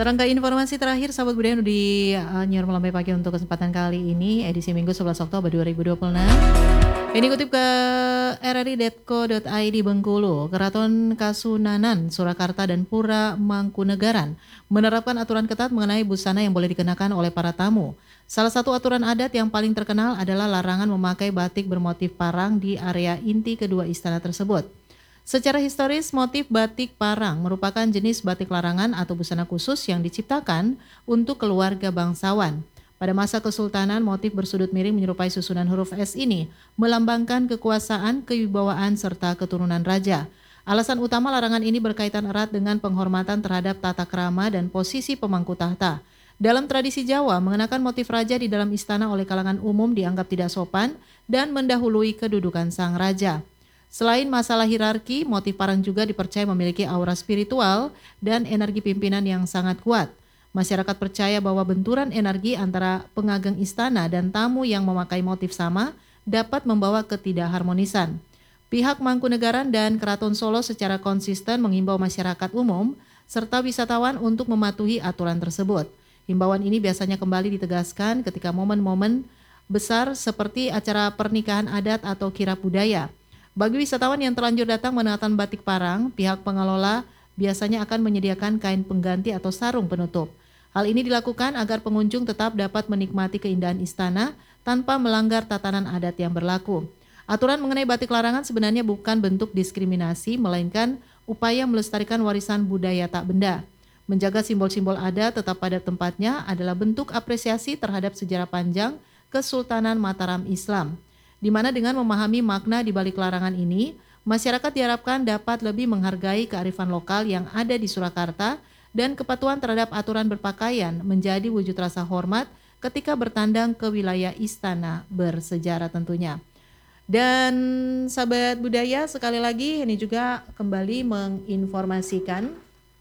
Sekarang ke informasi terakhir sahabat budaya di Nyiar Melambai Pagi untuk kesempatan kali ini edisi Minggu 11 Oktober 2026. Ini kutip ke rri.co.id Bengkulu, Keraton Kasunanan, Surakarta dan Pura Mangkunegaran menerapkan aturan ketat mengenai busana yang boleh dikenakan oleh para tamu. Salah satu aturan adat yang paling terkenal adalah larangan memakai batik bermotif parang di area inti kedua istana tersebut. Secara historis, motif batik parang merupakan jenis batik larangan atau busana khusus yang diciptakan untuk keluarga bangsawan. Pada masa Kesultanan, motif bersudut miring menyerupai susunan huruf S ini melambangkan kekuasaan, kewibawaan, serta keturunan raja. Alasan utama larangan ini berkaitan erat dengan penghormatan terhadap tata krama dan posisi pemangku tahta. Dalam tradisi Jawa, mengenakan motif raja di dalam istana oleh kalangan umum dianggap tidak sopan dan mendahului kedudukan sang raja. Selain masalah hierarki, motif parang juga dipercaya memiliki aura spiritual dan energi pimpinan yang sangat kuat. Masyarakat percaya bahwa benturan energi antara pengageng istana dan tamu yang memakai motif sama dapat membawa ketidakharmonisan. Pihak Mangkunegaran dan Keraton Solo secara konsisten mengimbau masyarakat umum serta wisatawan untuk mematuhi aturan tersebut. Himbauan ini biasanya kembali ditegaskan ketika momen-momen besar seperti acara pernikahan adat atau kirab budaya. Bagi wisatawan yang terlanjur datang menonton batik parang, pihak pengelola biasanya akan menyediakan kain pengganti atau sarung penutup. Hal ini dilakukan agar pengunjung tetap dapat menikmati keindahan istana tanpa melanggar tatanan adat yang berlaku. Aturan mengenai batik larangan sebenarnya bukan bentuk diskriminasi, melainkan upaya melestarikan warisan budaya tak benda. Menjaga simbol-simbol adat tetap pada tempatnya adalah bentuk apresiasi terhadap sejarah panjang Kesultanan Mataram Islam, di mana dengan memahami makna di balik larangan ini, masyarakat diharapkan dapat lebih menghargai kearifan lokal yang ada di Surakarta dan kepatuhan terhadap aturan berpakaian menjadi wujud rasa hormat ketika bertandang ke wilayah istana bersejarah tentunya. Dan sahabat budaya, sekali lagi ini juga kembali menginformasikan.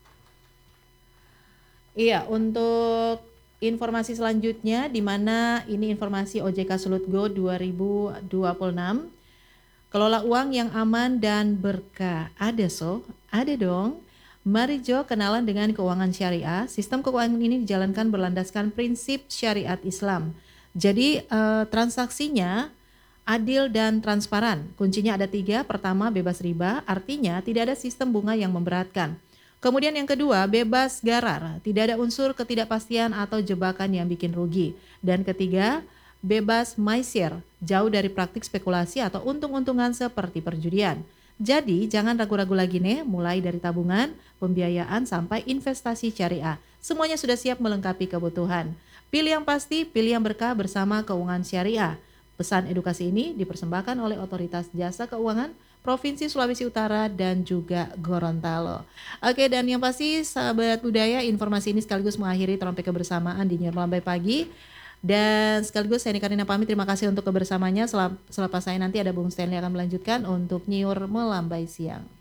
Iya, untuk informasi selanjutnya di mana ini informasi OJK Sulut Go 2026. Kelola uang yang aman dan berkah. Ada dong. Mari Jo kenalan dengan keuangan syariah. Sistem keuangan ini dijalankan berlandaskan prinsip syariat Islam. Jadi transaksinya adil dan transparan. Kuncinya ada 3. Pertama, bebas riba, artinya tidak ada sistem bunga yang memberatkan. Kemudian yang kedua, bebas garar, tidak ada unsur ketidakpastian atau jebakan yang bikin rugi. Dan ketiga, bebas maisir, jauh dari praktik spekulasi atau untung-untungan seperti perjudian. Jadi jangan ragu-ragu lagi nih, mulai dari tabungan, pembiayaan sampai investasi syariah. Semuanya sudah siap melengkapi kebutuhan. Pilih yang pasti, pilih yang berkah bersama keuangan syariah. Pesan edukasi ini dipersembahkan oleh Otoritas Jasa Keuangan Provinsi Sulawesi Utara dan juga Gorontalo. Oke, dan yang pasti sahabat budaya, informasi ini sekaligus mengakhiri trompet kebersamaan di Nyiar Melambai Pagi. Dan sekaligus saya Karina pamit, terima kasih untuk kebersamanya. Selepas saya nanti ada Bung Stanley akan melanjutkan untuk Nyiar Melambai Siang.